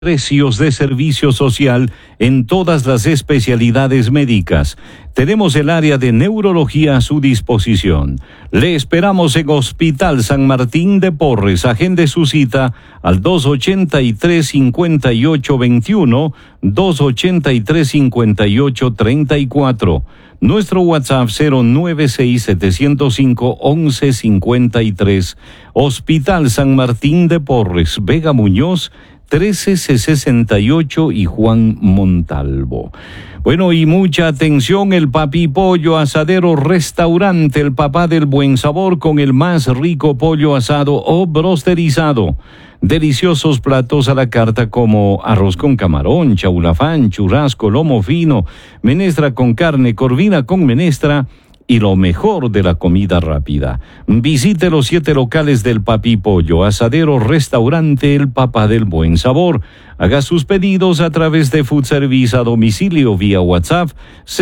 precios de servicio social en todas las especialidades médicas. Tenemos el área de neurología a su disposición. Le esperamos en Hospital San Martín de Porres. Agende su cita al 283-5821, 283-5834. Nuestro WhatsApp 096-705-1153. Hospital San Martín de Porres, Vega Muñoz, 1368 y Juan Montalvo. Bueno, y mucha atención, el Papi Pollo Asadero Restaurante, el papá del buen sabor, con el más rico pollo asado o brosterizado. Deliciosos platos a la carta como arroz con camarón, chaulafán, churrasco, lomo fino, menestra con carne, corvina con menestra y lo mejor de la comida rápida. Visite los 7 locales del Papi Pollo Asadero Restaurante, el papá del buen sabor. Haga sus pedidos a través de Food Service a domicilio vía WhatsApp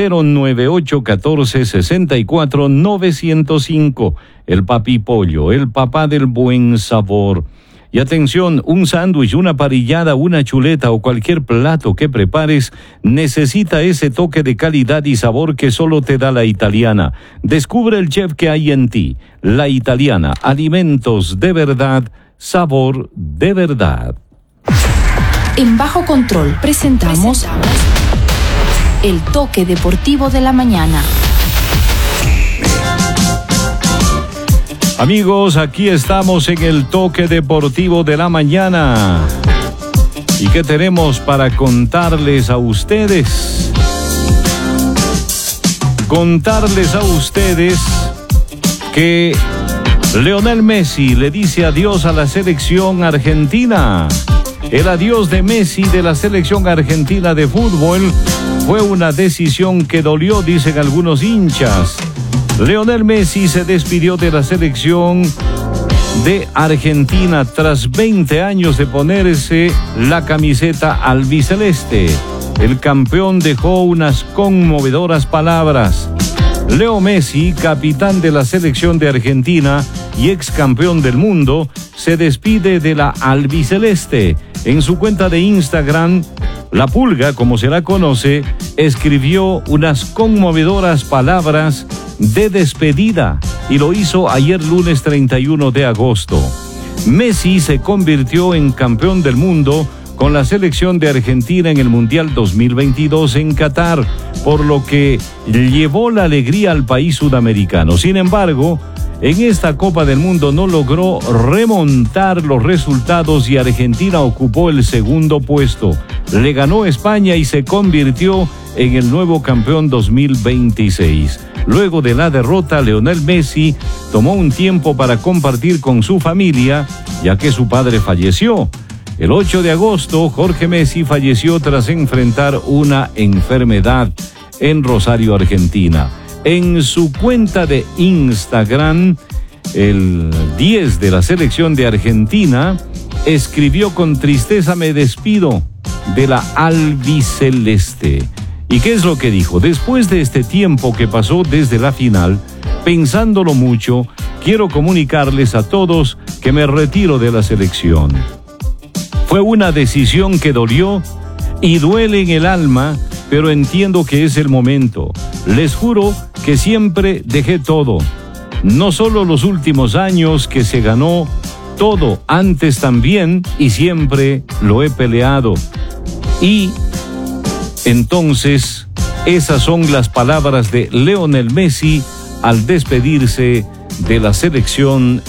098-1464-905. El Papi Pollo, el papá del buen sabor. Y atención, un sándwich, una parrillada, una chuleta o cualquier plato que prepares necesita ese toque de calidad y sabor que solo te da La Italiana. Descubre el chef que hay en ti. La Italiana, alimentos de verdad, sabor de verdad. En Bajo Control presentamos el toque deportivo de la mañana. Amigos, aquí estamos en el toque deportivo de la mañana. ¿Y qué tenemos para contarles a ustedes? Contarles a ustedes que Lionel Messi le dice adiós a la selección argentina. El adiós de Messi de la selección argentina de fútbol fue una decisión que dolió, dicen algunos hinchas. Lionel Messi se despidió de la selección de Argentina tras 20 años de ponerse la camiseta albiceleste. El campeón dejó unas conmovedoras palabras. Leo Messi, capitán de la selección de Argentina y ex campeón del mundo, se despide de la albiceleste. En su cuenta de Instagram, La Pulga, como se la conoce, escribió unas conmovedoras palabras de despedida y lo hizo ayer lunes 31 de agosto. Messi se convirtió en campeón del mundo con la selección de Argentina en el Mundial 2022 en Qatar, por lo que llevó la alegría al país sudamericano. Sin embargo, en esta Copa del Mundo no logró remontar los resultados y Argentina ocupó el segundo puesto. Le ganó España y se convirtió en el nuevo campeón 2026. Luego de la derrota, Lionel Messi tomó un tiempo para compartir con su familia, ya que su padre falleció. El 8 de agosto, Jorge Messi falleció tras enfrentar una enfermedad en Rosario, Argentina. En su cuenta de Instagram, el 10 de la selección de Argentina escribió: con tristeza me despido de la albiceleste. ¿Y qué es lo que dijo? Después de este tiempo que pasó desde la final, pensándolo mucho, quiero comunicarles a todos que me retiro de la selección. Fue una decisión que dolió y duele en el alma, pero entiendo que es el momento. Les juro que siempre dejé todo. No solo los últimos años que se ganó todo, antes también, y siempre lo he peleado. Y entonces, esas son las palabras de Lionel Messi al despedirse de la selección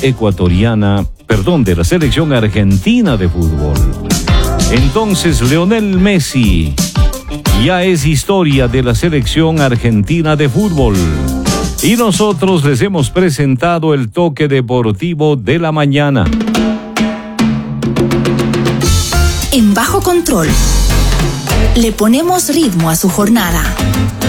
de la selección argentina de fútbol. Entonces, Lionel Messi ya es historia de la selección argentina de fútbol. Y nosotros les hemos presentado el toque deportivo de la mañana. En Bajo Control, le ponemos ritmo a su jornada.